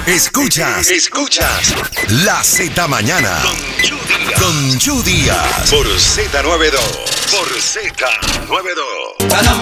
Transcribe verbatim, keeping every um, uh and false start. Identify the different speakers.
Speaker 1: Escuchas, escuchas La Z Mañana con Yu Díaz por Z noventa y dos, por Z noventa y dos.